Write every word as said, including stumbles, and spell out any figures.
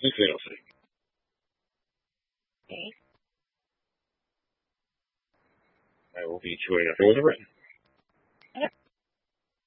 Anything else? Okay. I will be chewing after it wasn't written.